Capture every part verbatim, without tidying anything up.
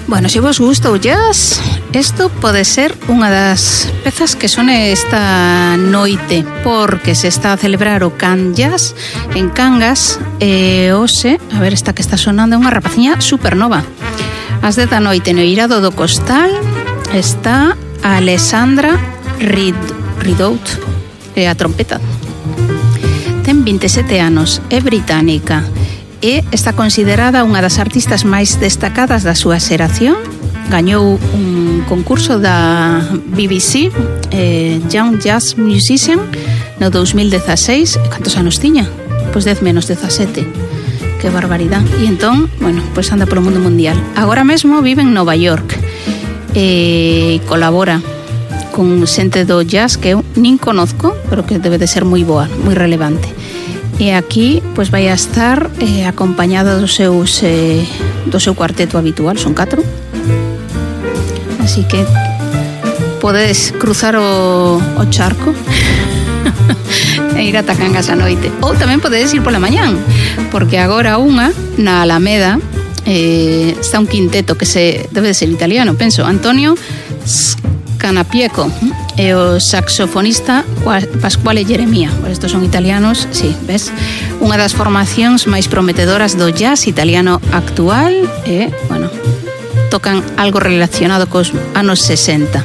Bueno, se vos gusta o jazz, isto pode ser unha das pezas que sone esta noite, porque se está a celebrar o Can Jazz en Cangas e hoxe, a ver, esta que está sonando é unha rapaciña supernova. As dez da noite no Irado do Costal está a Alessandra Rid, Ridout, é a trompeta. Ten vinte e sete anos, é británica e está considerada unha das artistas máis destacadas da súa xeración. Gañou un concurso da B B C, eh, Young Jazz Musician, no dos mil dezaseis. Cantos anos tiña? Pois dez menos dezasete. Que barbaridade. E entón, bueno, pois anda polo mundo mundial. Agora mesmo vive en Nova York e colabora con xente do jazz que eu nin conozco, pero que debe de ser moi boa, moi relevante. E aquí pois vai a estar eh, acompañada dos seus eh, do seu cuarteto habitual, son catro. Así que podedes cruzar o, o charco e ir ata Cangas a noite. Ou tamén podedes ir pola mañán, porque agora unha na Alameda eh, está un quinteto que se debe de ser italiano, penso, Antonio Canapieco e o saxofonista Pasquale Jeremia. Pues estos son italianos, sí, ves? Unha das formacións máis prometedoras do jazz italiano actual e, bueno, tocan algo relacionado cos anos sesenta.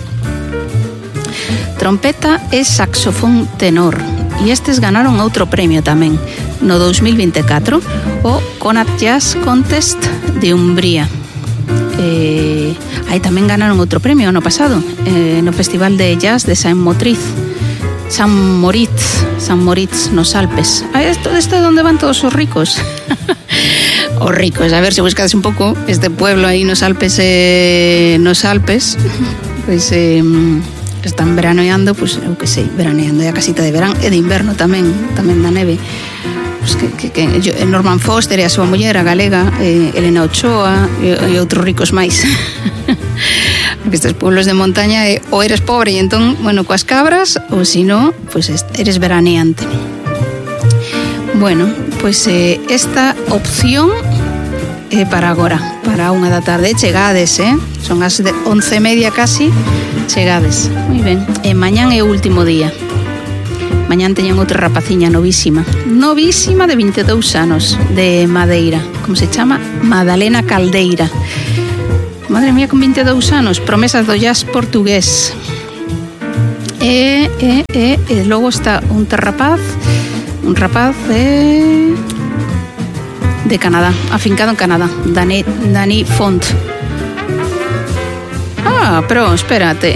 Trompeta e saxofón tenor. E estes ganaron outro premio tamén no dos mil vinte e catro, o Conat Jazz Contest de Umbría. Eh, aí tamén ganaron outro premio ano pasado eh, no Festival de Jazz de San Motriz San Moritz San Moritz nos Alpes. Ah, esto, esto é onde van todos os ricos os ricos, a ver se buscades un pouco este pueblo aí nos Alpes eh, nos Alpes pois eh, están veraneando, pois eu que sei, veraneando, é a casita de verán e de inverno tamén, tamén da neve. Pues que, que, que yo, Norman Foster e a súa muller, a galega, eh, Elena Ochoa e, e outros ricos máis. Porque estes pueblos de montaña eh, ou eres pobre e entón, bueno, coas cabras, ou se non, pues eres veraneante. Bueno, pues eh, esta opción é para agora, para unha da tarde. Chegades, eh? Son as de once e media casi, chegades. Moi ben. E mañán é o último día. Mañán teñen outra rapaciña novísima Novísima de vinte e dous anos, de Madeira. Como se chama? Madalena Caldeira. Madre mía, con vinte e dous anos. Promesas do jazz portugués. E, e, e, e logo está un rapaz Un rapaz de De Canadá, afincado en Canadá, Dani, Dani Font. Ah, pero espérate.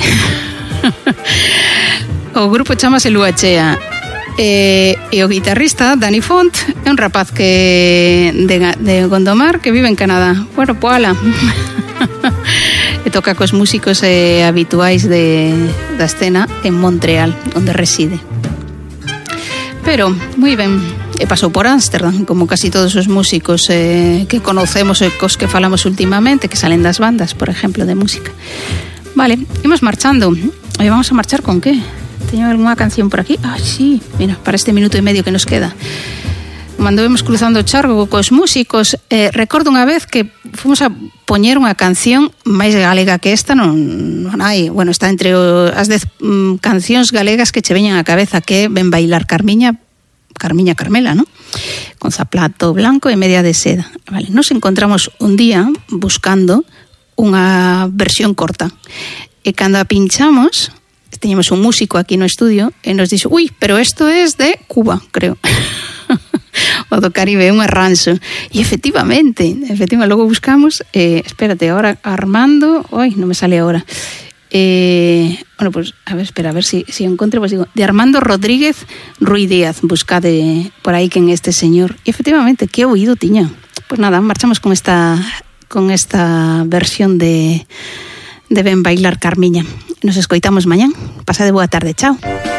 O grupo chamase Luachea e, e o guitarrista Dani Font é un rapaz que de, de Gondomar que vive en Canadá. Bueno, poala. E toca cos músicos eh, habituais de, da escena en Montreal, onde reside. Pero, moi ben, e pasou por Ámsterdam, como casi todos os músicos eh, que conocemos e cos que falamos últimamente, que salen das bandas, por exemplo, de música. Vale, imos marchando. E vamos a marchar con que? Teño algunha canción por aquí? Ah, sí, mira, para este minuto e medio que nos queda. Cando vemos cruzando o charco cos músicos, eh, recordo unha vez que fomos a poñer unha canción máis galega que esta, non, non hai, bueno, está entre o, as dez mm, cancións galegas que che veñan á cabeza, que ven bailar Carmiña, Carmiña Carmela, ¿no? Con zapato blanco e media de seda. Vale, nos encontramos un día buscando unha versión corta. E cando a pinchamos, teñemos un músico aquí no estudio e nos dixo, ui, pero isto es de Cuba, creo. O do Caribe, un arranxo. E efectivamente, efectivamente, logo buscamos, eh, espérate, ahora Armando, oi, non me sale ahora. Eh, bueno, pues, a ver, espera, a ver si, si encontro, pues digo, de Armando Rodríguez Ruiz Díaz, buscade por aí quen este señor. E efectivamente, que oído tiña. Pues nada, marchamos con esta con esta versión de de Ben Bailar Carmiña. Nos escoitamos mañán. Pasade boa tarde, chao.